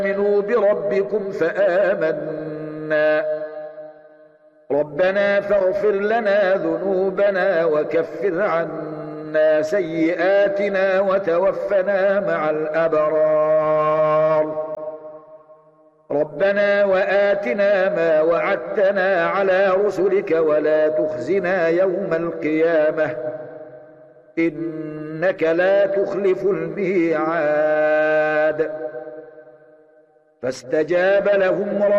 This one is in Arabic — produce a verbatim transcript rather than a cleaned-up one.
آمنوا بربكم فآمنا ربنا فاغفر لنا ذنوبنا وكفر عنا سيئاتنا وتوفنا مع الأبرار ربنا وآتنا ما وعدتنا على رسلك ولا تخزنا يوم القيامة إنك لا تخلف الميعاد فاستجاب لهم